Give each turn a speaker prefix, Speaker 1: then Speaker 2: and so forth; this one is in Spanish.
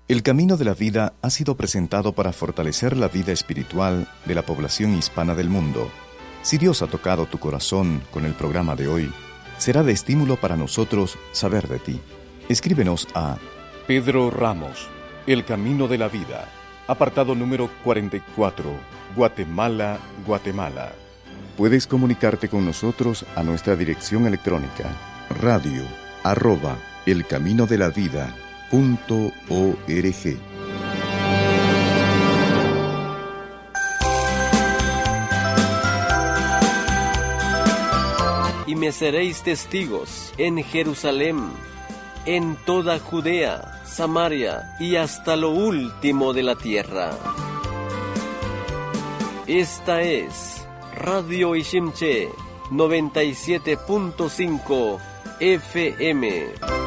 Speaker 1: El Camino de la Vida ha sido presentado para fortalecer la vida espiritual de la población hispana del mundo. Si Dios ha tocado tu corazón con el programa de hoy, será de estímulo para nosotros saber de ti. Escríbenos a Pedro Ramos, El Camino de la Vida, apartado número 44, Guatemala, Guatemala. Puedes comunicarte con nosotros a nuestra dirección electrónica radio@elcaminodelavida.org.
Speaker 2: Y me seréis testigos en Jerusalén, en toda Judea, Samaria y hasta lo último de la tierra. Esta es Radio Ishimche 97.5 FM.